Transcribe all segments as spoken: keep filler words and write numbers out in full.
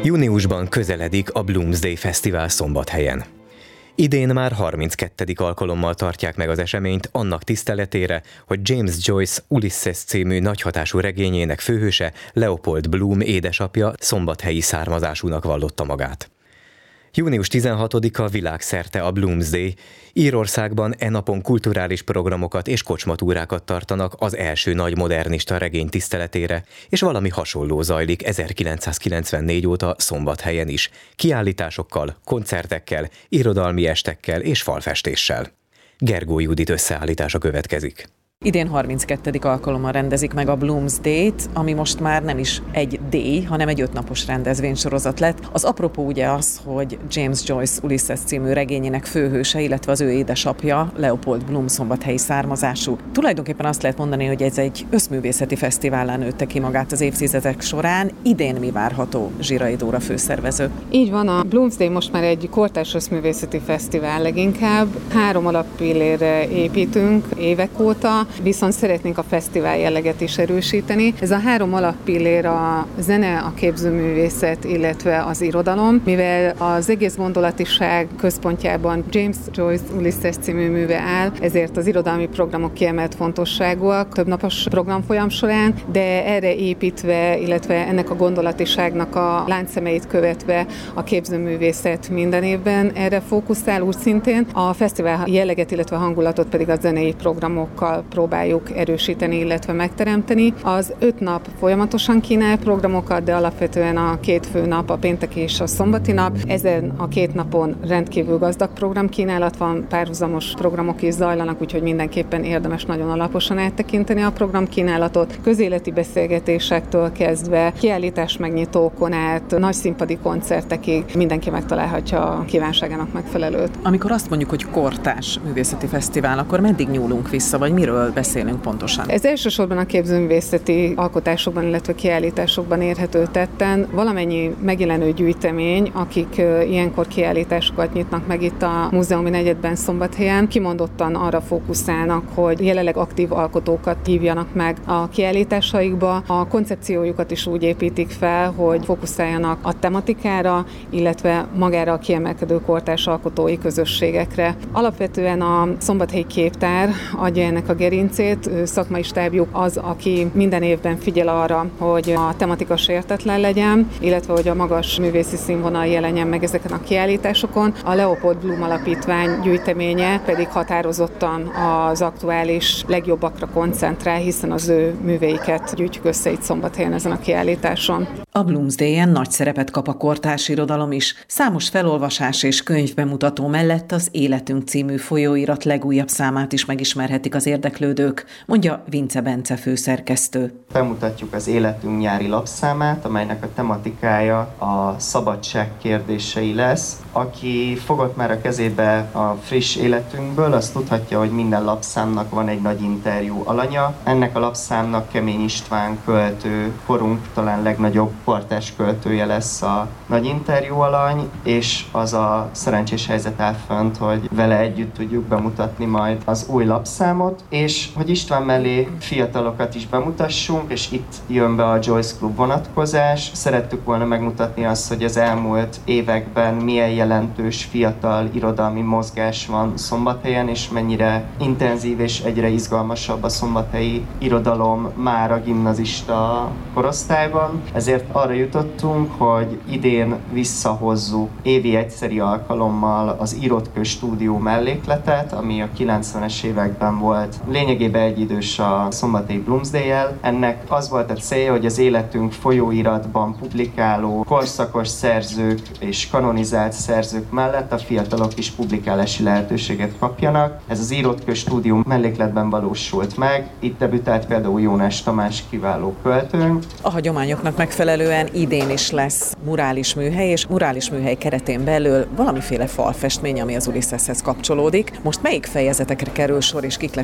Júniusban közeledik a Bloomsday Fesztivál Szombathelyen. Idén már harminckettedik alkalommal tartják meg az eseményt annak tiszteletére, hogy James Joyce Ulysses című nagyhatású regényének főhőse, Leopold Bloom édesapja szombathelyi származásúnak vallotta magát. június tizenhatodika világszerte a Bloomsday. Írországban e napon kulturális programokat és kocsmatúrákat tartanak az első nagy modernista regény tiszteletére, és valami hasonló zajlik ezerkilencszázkilencvennégy óta Szombathelyen is, kiállításokkal, koncertekkel, irodalmi estekkel és falfestéssel. Gergó Judit összeállítása következik. Idén harminckettedik alkalommal rendezik meg a Bloomsday-t, ami most már nem is egy díj, hanem egy ötnapos rendezvénysorozat lett. Az apropó ugye az, hogy James Joyce Ulysses című regényének főhőse, illetve az ő édesapja, Leopold Bloom szombathelyi származású. Tulajdonképpen azt lehet mondani, hogy ez egy összművészeti fesztiválán nőtte ki magát az évtizedek során. Idén mi várható, Zsirai Dóra főszervező? Így van, a Bloomsday most már egy kortárs összművészeti fesztivál leginkább. Három alappillérre építünk évek óta, viszont szeretnénk a fesztivál jelleget is erősíteni. Ez a három alappillér a zene, a képzőművészet, illetve az irodalom, mivel az egész gondolatiság központjában James Joyce Ulysses című műve áll, ezért az irodalmi programok kiemelt fontosságúak többnapos programfolyam során, de erre építve, illetve ennek a gondolatiságnak a láncszemeit követve a képzőművészet minden évben erre fókuszál úgy szintén. A fesztivál jelleget, illetve hangulatot pedig a zenei programokkal próbáljuk erősíteni, illetve megteremteni. Az öt nap folyamatosan kínál programokat, de alapvetően a két fő nap, a pénteki és a szombati nap. Ezen a két napon rendkívül gazdag programkínálat van, párhuzamos programok is zajlanak, úgyhogy mindenképpen érdemes nagyon alaposan áttekinteni a programkínálatot. Közéleti beszélgetésektől kezdve, kiállítás megnyitókon át, nagy színpadi koncertekig mindenki megtalálhatja a kívánságának megfelelőt. Amikor azt mondjuk, hogy kortárs művészeti fesztivál, akkor meddig nyúlunk vissza, vagy miről beszélünk pontosan? Ez elsősorban a képzőművészeti alkotásokban, illetve kiállításokban érhető tetten. Valamennyi megjelenő gyűjtemény, akik ilyenkor kiállításokat nyitnak meg itt a múzeumi negyedben Szombathelyen, kimondottan arra fókuszálnak, hogy jelenleg aktív alkotókat hívjanak meg a kiállításaikba. A koncepciójukat is úgy építik fel, hogy fókuszáljanak a tematikára, illetve magára a kiemelkedő kortárs alkotói közösségekre. Alapvetően a Szombathelyi Képtár adja ennek a gerincét, szakmai stábjuk az, aki minden évben figyel arra, hogy a tematika sértetlen legyen, illetve hogy a magas művészi színvonal jelenjen meg ezeken a kiállításokon. A Leopold Bloom Alapítvány gyűjteménye pedig határozottan az aktuális legjobbakra koncentrál, hiszen az ő műveiket gyűjtjük össze itt Szombathelyen ezen a kiállításon. A Bloomsday-en nagy szerepet kap a kortárs irodalom is. Számos felolvasás és könyvbemutató mellett az Életünk című folyóirat legújabb számát is megismerhetik az érdeklődők, mondja Vince Bence főszerkesztő. Bemutatjuk az Életünk nyári lapszámát, amelynek a tematikája a szabadság kérdései lesz. Aki fogott már a kezébe a friss Életünkből, azt tudhatja, hogy minden lapszámnak van egy nagy interjú alanya. Ennek a lapszámnak Kemény István költő, korunk talán legnagyobb kortárs költője lesz a nagy interjú alany, és az a szerencsés helyzet áll fönt, hogy vele együtt tudjuk bemutatni majd az új lapszámot, és hogy István mellé fiatalokat is bemutassunk, és itt jön be a Joyce Club vonatkozás. Szerettük volna megmutatni azt, hogy az elmúlt években milyen jelentős fiatal irodalmi mozgás van Szombathelyen, és mennyire intenzív és egyre izgalmasabb a szombathelyi irodalom már a gimnazista korosztályban. Ezért arra jutottunk, hogy idén visszahozzuk évi egyszeri alkalommal az Írott-kő stúdió mellékletet, ami a kilencvenes években volt lényegében egyidős a szombathelyi Bloomsday-jel. Ennek az volt a célja, hogy az Életünk folyóiratban publikáló korszakos szerzők és kanonizált szerzők mellett a fiatalok is publikálási lehetőséget kapjanak. Ez az Írott-kő stúdió mellékletben valósult meg. Itt debütált például Jónás Tamás kiváló költőnk. A hagyományoknak megfelelően idén is lesz murális műhely, és murális műhely keretén belül valamiféle falfestmény, ami az Ulysseshez kapcsolódik. Most melyik fejezetekre kerül sor, és kik lesznek az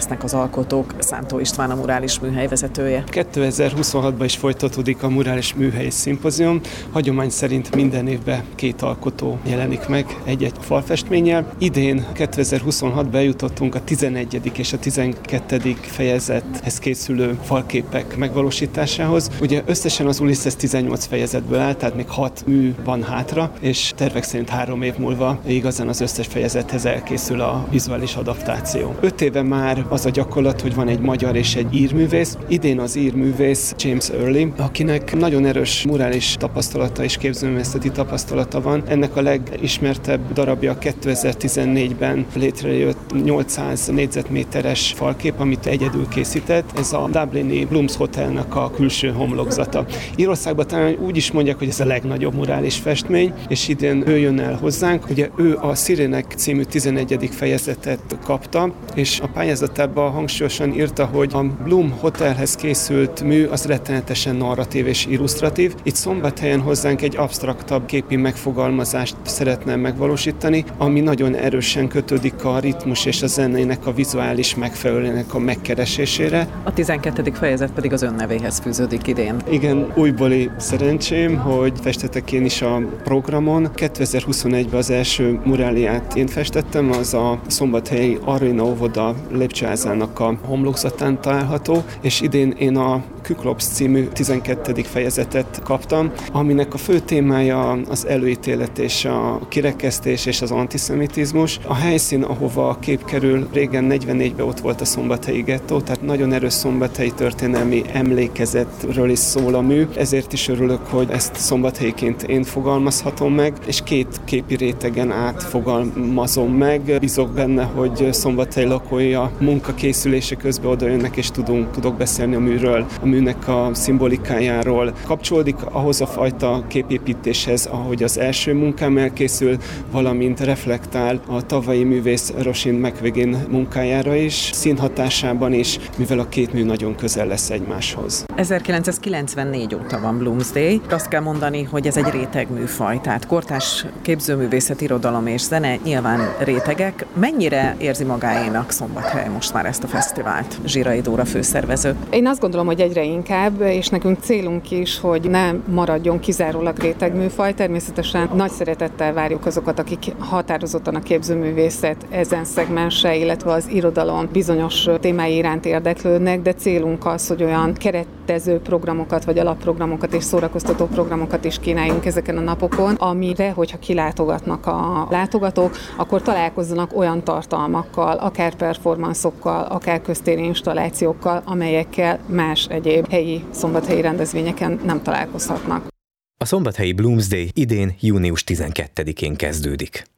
alkotók. Szántó István a Murális Műhely vezetője. kétezer-huszonhatban is folytatódik a Murális Műhely Szimpozium. Hagyomány szerint minden évben két alkotó jelenik meg egy-egy falfestménnyel. Idén kétezer-huszonhatban bejutottunk a tizenegyedik és a tizenkettedik fejezethez készülő falképek megvalósításához. Ugye összesen az Ulysses tizennyolc fejezetből áll, tehát még hat mű van hátra, és tervek szerint három év múlva igazán az összes fejezethez elkészül a vizuális adaptáció. Öt éve már az a gyakorlat, hogy van egy magyar és egy ír művész. Idén az ír művész James Early, akinek nagyon erős murális tapasztalata és képzőművészeti tapasztalata van. Ennek a legismertebb darabja kétezer-tizennégyben létrejött nyolcszáz négyzetméteres falkép, amit egyedül készített. Ez a dublini Blooms Hotelnak a külső homlokzata. Írországban talán úgy is mondják, hogy ez a legnagyobb murális festmény, és idén ő jön el hozzánk. Ugye ő a Szirének című tizenegyedik fejezetet kapta, és a pályázatában hangsúlyosan írta, hogy a Bloom Hotelhez készült mű az rettenetesen narratív és illusztratív. Itt Szombathelyen hozzánk egy absztraktabb képi megfogalmazást szeretne megvalósítani, ami nagyon erősen kötődik a ritmus és a zenének a vizuális megfelelőnek a megkeresésére. A tizenkettedik fejezet pedig az ön nevéhez fűződik idén. Igen, újbóli szerencsém, hogy festettek én is a programon. kétezer-huszonegyben az első muráliát én festettem, az a szombathelyi Arina óvoda lépcsőházának a homlokzatán található, és idén én a Kyklops című tizenkettedik fejezetet kaptam, aminek a fő témája az előítélet és a kirekesztés és az antiszemitizmus. A helyszín, ahova a kép kerül, régen negyvennégyben ott volt a szombathelyi gettó, tehát nagyon erős szombathelyi történelmi emlékezetről is szól a mű, ezért is örülök, hogy ezt szombathelyiként én fogalmazhatom meg, és két képi rétegen át fogalmazom meg. Bízok benne, hogy Szombathely lakói a munka készülése közben oda jönnek, és tudunk, tudok beszélni a műről, a műnek a szimbolikájáról. Kapcsolódik ahhoz a fajta képépítéshez, ahogy az első munkám elkészül, valamint reflektál a tavalyi művész Roisin McViggin munkájára is, színhatásában is, mivel a két mű nagyon közel lesz egymáshoz. ezerkilencszázkilencvennégy óta van Bloomsday. Azt kell mondani, hogy ez egy rétegműfaj, tehát kortárs képzőművészet, irodalom és zene nyilván rétegek. Mennyire érzi magáénak Szombathely most már ezt a fesztivált? Zsirai Dóra főszervező. Én azt gondolom, hogy egyre inkább, és nekünk célunk is, hogy ne maradjon kizárólag rétegműfaj. Természetesen nagy szeretettel várjuk azokat, akik határozottan a képzőművészet ezen szegmense, illetve az irodalom bizonyos témái iránt érdeklődnek, de célunk az, hogy olyan keretező programokat, vagy alapprogramokat és szórakoztató programokat is kínáljunk ezeken a napokon, amire, hogyha kilátogatnak a látogatók, akkor találkozzanak olyan tartalmakkal, akár performanszokkal, akár köztéri installációkkal, amelyekkel más egyéb helyi szombathelyi rendezvényeken nem találkozhatnak. A szombathelyi Bloomsday idén június tizenkettedikén kezdődik.